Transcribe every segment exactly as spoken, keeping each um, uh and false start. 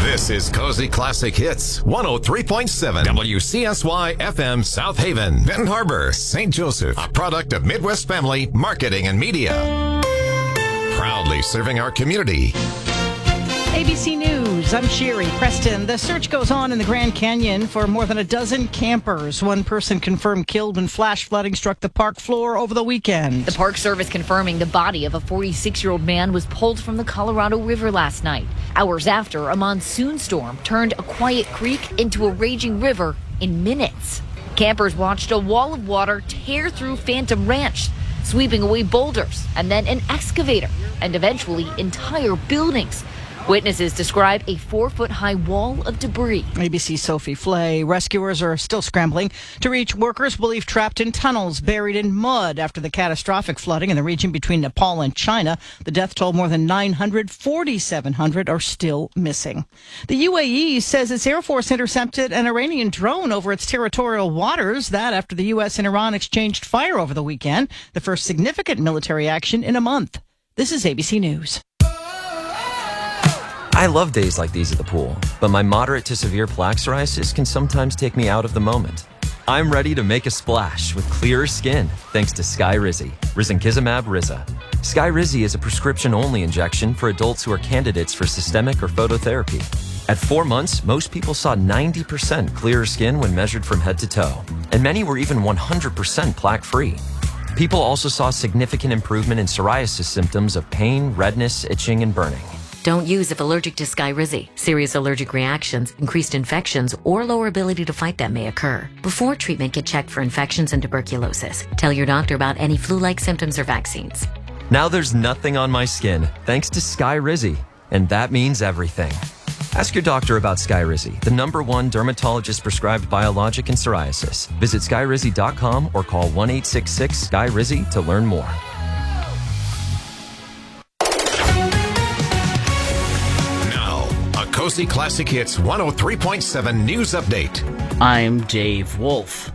This is Cozy Classic Hits, one oh three point seven W C S Y F M South Haven, Benton Harbor, Saint Joseph, a product of Midwest Family Marketing and Media. Proudly serving our community. A B C News, I'm Sherry Preston. The search goes on in the Grand Canyon for more than a dozen campers. One person confirmed killed when flash flooding struck the park floor over the weekend. The Park Service confirming the body of a forty-six-year-old man was pulled from the Colorado River last night, hours after a monsoon storm turned a quiet creek into a raging river in minutes. Campers watched a wall of water tear through Phantom Ranch, sweeping away boulders and then an excavator and eventually entire buildings. Witnesses describe a four-foot-high wall of debris. A B C's Sophie Flay. Rescuers are still scrambling to reach workers believed trapped in tunnels buried in mud after the catastrophic flooding in the region between Nepal and China. The death toll more than nine hundred, forty-seven hundred are still missing. The U A E says its Air Force intercepted an Iranian drone over its territorial waters. That after the U S and Iran exchanged fire over the weekend, the first significant military action in a month. This is A B C News. I love days like these at the pool, but my moderate to severe plaque psoriasis can sometimes take me out of the moment. I'm ready to make a splash with clearer skin thanks to Skyrizi, risankizumab Riza. Skyrizi is a prescription-only injection for adults who are candidates for systemic or phototherapy. At four months, most people saw ninety percent clearer skin when measured from head to toe, and many were even one hundred percent plaque-free. People also saw significant improvement in psoriasis symptoms of pain, redness, itching, and burning. Don't use if allergic to Skyrizi. Serious allergic reactions, increased infections, or lower ability to fight them may occur. Before treatment, get checked for infections and tuberculosis. Tell your doctor about any flu-like symptoms or vaccines. Now there's nothing on my skin thanks to Skyrizi, and that means everything. Ask your doctor about Skyrizi, the number one dermatologist-prescribed biologic in psoriasis. Visit skyrizi dot com or call one eight six six S K Y R I Z Y to learn more. Cozy Classic Hits one oh three point seven News Update. I'm Dave Wolf.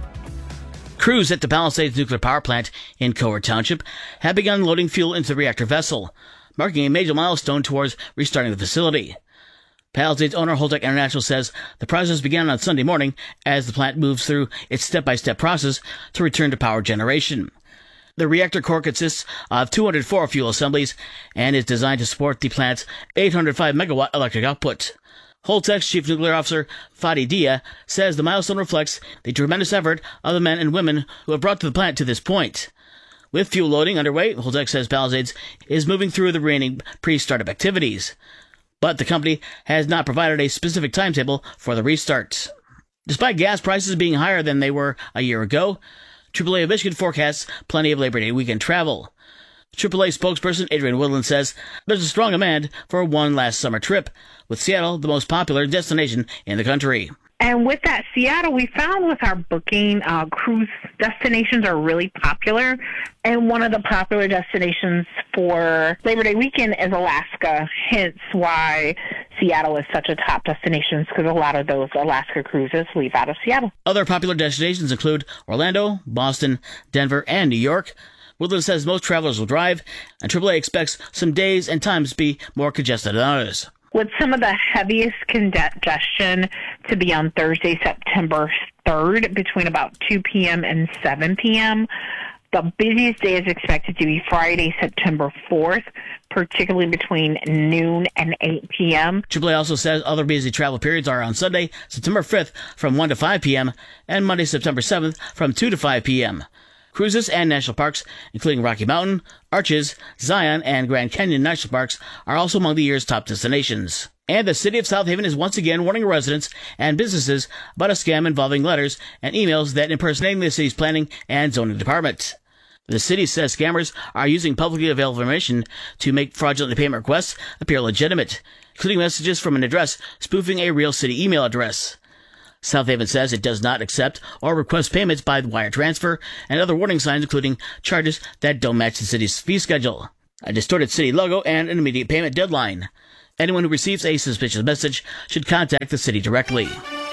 Crews at the Palisades Nuclear Power Plant in Cowart Township have begun loading fuel into the reactor vessel, marking a major milestone towards restarting the facility. Palisades owner Holtec International says the process began on Sunday morning as the plant moves through its step-by-step process to return to power generation. The reactor core consists of two hundred four fuel assemblies and is designed to support the plant's eight hundred five megawatt electric output. Holtec's Chief Nuclear Officer, Fadi Dia, says the milestone reflects the tremendous effort of the men and women who have brought the plant to this point. With fuel loading underway, Holtec says Palisades is moving through the remaining pre-startup activities. But the company has not provided a specific timetable for the restart. Despite gas prices being higher than they were a year ago, triple A of Michigan forecasts plenty of Labor Day weekend travel. triple A spokesperson Adrian Woodland says there's a strong demand for one last summer trip, with Seattle the most popular destination in the country. And with that, Seattle, we found with our booking, uh, cruise destinations are really popular. And one of the popular destinations for Labor Day weekend is Alaska, hence why Seattle is such a top destination, because a lot of those Alaska cruises leave out of Seattle. Other popular destinations include Orlando, Boston, Denver, and New York. Woodland says most travelers will drive, and triple A expects some days and times to be more congested than others. With some of the heaviest congestion to be on Thursday, September third, between about two p.m. and seven p.m., the busiest day is expected to be Friday, September fourth, particularly between noon and eight p.m. triple A also says other busy travel periods are on Sunday, September fifth from one to five p.m. and Monday, September seventh from two to five p.m. Cruises and national parks, including Rocky Mountain, Arches, Zion, and Grand Canyon National Parks, are also among the year's top destinations. And the city of South Haven is once again warning residents and businesses about a scam involving letters and emails that impersonate the city's planning and zoning department. The city says scammers are using publicly available information to make fraudulent payment requests appear legitimate, including messages from an address spoofing a real city email address. South Haven says it does not accept or request payments by wire transfer and other warning signs, including charges that don't match the city's fee schedule, a distorted city logo, and an immediate payment deadline. Anyone who receives a suspicious message should contact the city directly.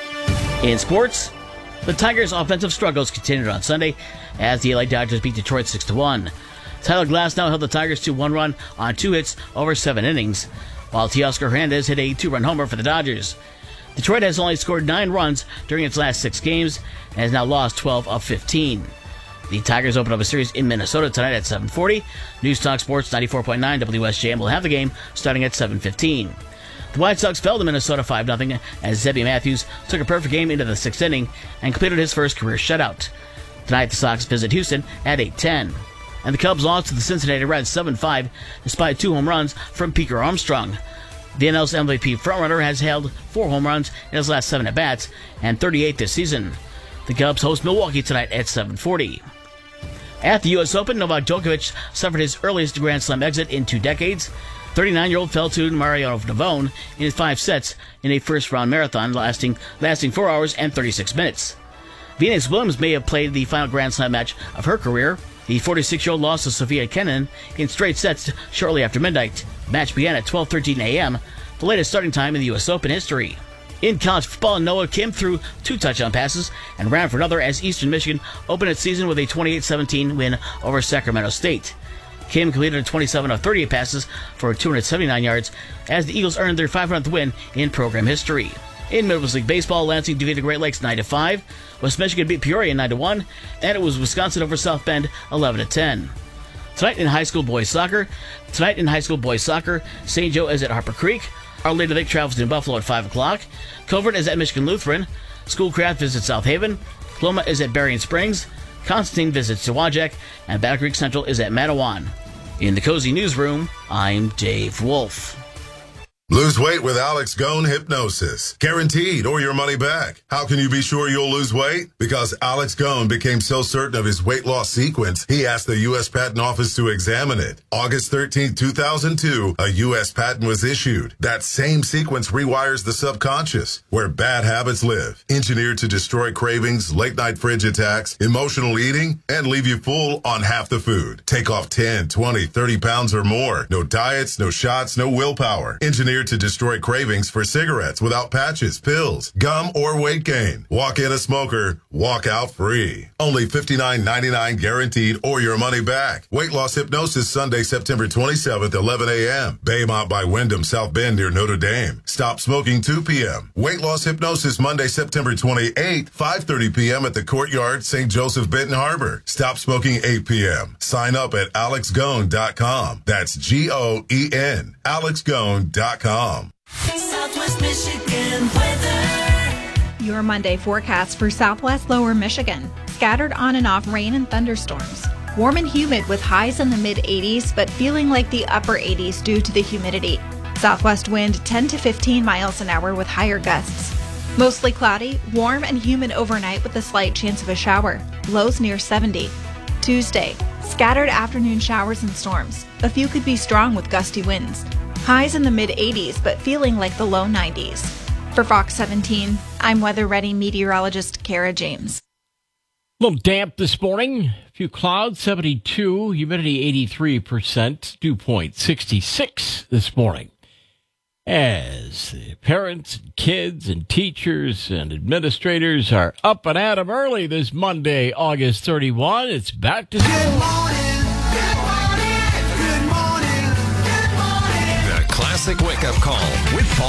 In sports, the Tigers' offensive struggles continued on Sunday as the L A Dodgers beat Detroit six to one. Tyler Glasnow held the Tigers to one run on two hits over seven innings, while Teoscar Hernandez hit a two-run homer for the Dodgers. Detroit has only scored nine runs during its last six games and has now lost twelve of fifteen. The Tigers open up a series in Minnesota tonight at seven forty. News Talk Sports ninety-four point nine W S J M will have the game starting at seven fifteen. The White Sox fell to Minnesota five nothing as Zebby Matthews took a perfect game into the sixth inning and completed his first career shutout. Tonight, the Sox visit Houston at eight ten. And the Cubs lost to the Cincinnati Reds seven five despite two home runs from Peaker Armstrong. The N L's M V P frontrunner has held four home runs in his last seven at-bats and thirty-eight this season. The Cubs host Milwaukee tonight at seven forty. At the U S Open, Novak Djokovic suffered his earliest Grand Slam exit in two decades. thirty-nine-year-old fell to Mariano Navone in his five sets in a first-round marathon lasting lasting four hours and thirty-six minutes. Venus Williams may have played the final Grand Slam match of her career. The forty-six-year-old lost to Sofia Kenin in straight sets shortly after midnight. The match began at twelve thirteen a.m., the latest starting time in the U S Open history. In college football, Noah Kim threw two touchdown passes and ran for another as Eastern Michigan opened its season with a twenty-eight seventeen win over Sacramento State. Kim completed twenty-seven of thirty-eight passes for two hundred seventy-nine yards as the Eagles earned their five hundredth win in program history. In Midwest League Baseball, Lansing defeated Great Lakes nine to five, West Michigan beat Peoria nine to one, and it was Wisconsin over South Bend eleven to ten. Tonight in high school boys soccer, tonight in high school boys soccer, Saint Joe is at Harper Creek. Our Lady of the Lake travels to New Buffalo at five o'clock. Covert is at Michigan Lutheran. Schoolcraft visits South Haven. Coloma is at Berrien Springs. Constantine visits Tewajek. And Battle Creek Central is at Matawan. In the Cozy Newsroom, I'm Dave Wolf. Lose weight with Alex Gone Hypnosis. Guaranteed or your money back. How can you be sure you'll lose weight? Because Alex Gone became so certain of his weight loss sequence, he asked the U S Patent Office to examine it. August thirteenth, two thousand two, a U S patent was issued. That same sequence rewires the subconscious, where bad habits live. Engineered to destroy cravings, late-night fridge attacks, emotional eating, and leave you full on half the food. Take off ten, twenty, thirty pounds or more. No diets, no shots, no willpower. Engineered to destroy cravings for cigarettes without patches, pills, gum, or weight gain. Walk in a smoker, walk out free. Only fifty-nine ninety-nine guaranteed or your money back. Weight Loss Hypnosis Sunday, September twenty-seventh, eleven a.m. Baymont by Wyndham, South Bend near Notre Dame. Stop smoking two p.m. Weight Loss Hypnosis Monday, September twenty-eighth, five thirty p.m. at the Courtyard, Saint Joseph, Benton Harbor. Stop smoking eight p.m. Sign up at alex gone dot com. That's G O E N. alex gone dot com. Southwest Michigan weather. Your Monday forecast for Southwest Lower Michigan. Scattered on and off rain and thunderstorms. Warm and humid with highs in the mid eighties, but feeling like the upper eighties due to the humidity. Southwest wind ten to fifteen miles an hour with higher gusts. Mostly cloudy, warm and humid overnight with a slight chance of a shower. Lows near seventy. Tuesday, scattered afternoon showers and storms. A few could be strong with gusty winds. Highs in the mid eighties, but feeling like the low nineties. For Fox seventeen, I'm weather ready meteorologist Kara James. A little damp this morning. A few clouds, seventy-two, humidity eighty-three percent, dew point sixty-six this morning. As the parents and kids and teachers and administrators are up and at 'em early this Monday, August thirty-first, it's back to school. Good morning, good morning, good morning, good morning. The Classic Wake Up Call with Paul